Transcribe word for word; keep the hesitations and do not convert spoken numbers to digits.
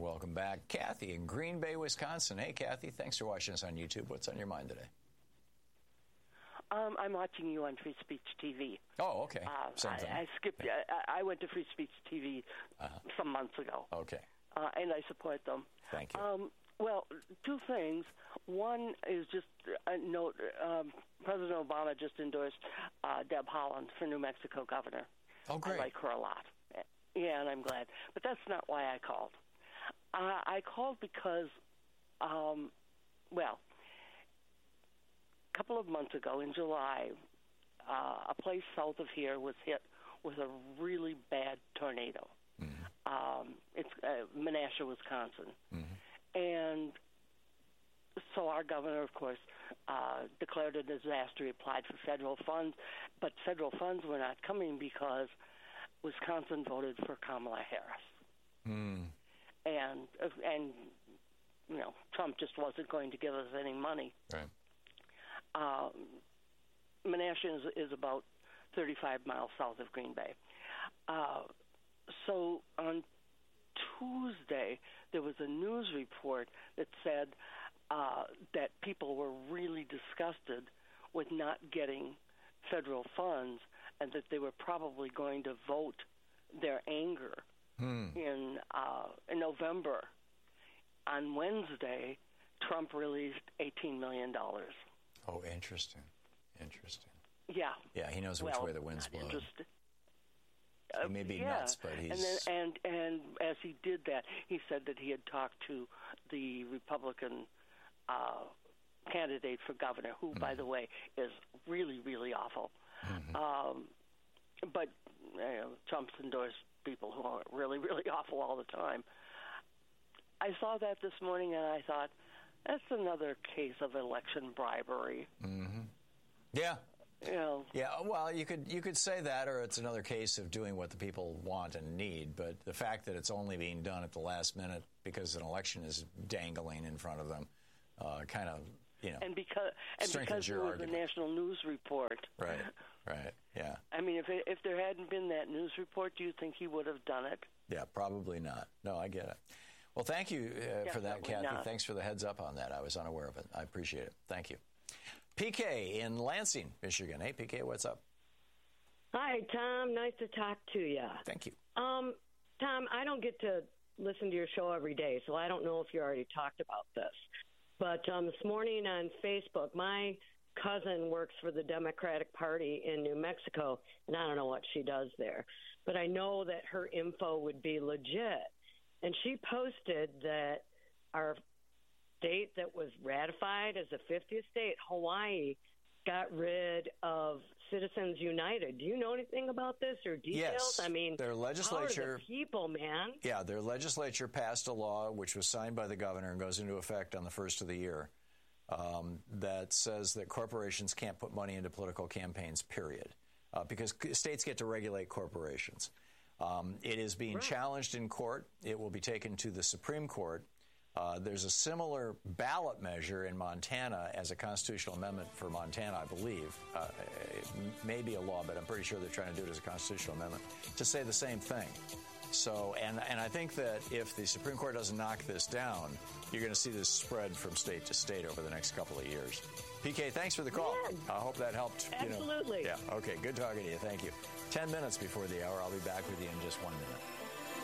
Welcome back. Kathy in Green Bay, Wisconsin. Hey, Kathy, thanks for watching us on YouTube. What's on your mind today? Um, I'm watching you on Free Speech T V. Oh, okay. Uh, Same thing. I, I skipped. Yeah. I, I went to Free Speech T V uh-huh. some months ago. Okay. Uh, and I support them. Thank you. Um, well, two things. One is just a note. Um, President Obama just endorsed uh, Deb Haaland for New Mexico governor. Oh, great. I like her a lot. Yeah, and I'm glad. But that's not why I called. Uh, I called because, um, well, a couple of months ago in July, uh, a place south of here was hit with a really bad tornado. Mm-hmm. Um, it's uh, Menasha, Wisconsin. Mm-hmm. And so our governor, of course, uh, declared a disaster. He applied for federal funds, but federal funds were not coming because Wisconsin voted for Kamala Harris. Mm. And, and, you know, Trump just wasn't going to give us any money. Right. Um, Menasha is, is about thirty-five miles south of Green Bay. Uh, so on Tuesday, there was a news report that said uh, that people were really disgusted with not getting federal funds and that they were probably going to vote their anger hmm. in, uh, in November. On Wednesday, Trump released eighteen million dollars. Oh, interesting. Interesting. Yeah. Yeah, he knows which well, way the wind's blowing. Uh, he may be yeah. nuts, but he's... And, then, and and as he did that, he said that he had talked to the Republican uh, candidate for governor, who, mm-hmm. by the way, is really, really awful. Mm-hmm. Um, but you know, Trump's endorsed people who are really, really awful all the time. I saw that this morning, and I thought, that's another case of election bribery. Mm-hmm. Yeah. You know, yeah, well, you could you could say that, or it's another case of doing what the people want and need. But the fact that it's only being done at the last minute because an election is dangling in front of them, uh, kind of, you know, and because and because there was argument. a national news report, right, right, yeah. I mean, if it, if there hadn't been that news report, do you think he would have done it? Yeah, probably not. No, I get it. Well, thank you uh, for that, Kathy. Not. Thanks for the heads up on that. I was unaware of it. I appreciate it. Thank you. P K in Lansing, Michigan. Hey, P K, what's up? Hi, Tom. Nice to talk to you. Thank you. Um, Tom, I don't get to listen to your show every day, so I don't know if you already talked about this. But um, this morning on Facebook, my cousin works for the Democratic Party in New Mexico, and I don't know what she does there. But I know that her info would be legit. And she posted that our state that was ratified as the fiftieth state, Hawaii, got rid of Citizens United. Do you know anything about this or details? Yes. I mean, their legislature, the people, man. Yeah, their legislature passed a law which was signed by the governor and goes into effect on the first of the year um, that says that corporations can't put money into political campaigns, period, uh, because states get to regulate corporations. Um, it is being right. challenged in court. It will be taken to the Supreme Court. Uh, there's a similar ballot measure in Montana as a constitutional amendment for Montana, I believe. Uh, it may be a law, but I'm pretty sure they're trying to do it as a constitutional amendment to say the same thing. So, and, and I think that if the Supreme Court doesn't knock this down, you're going to see this spread from state to state over the next couple of years. P K, thanks for the call. Yeah. I hope that helped. Absolutely. You know. Yeah, okay, good talking to you. Thank you. Ten minutes before the hour. I'll be back with you in just one minute.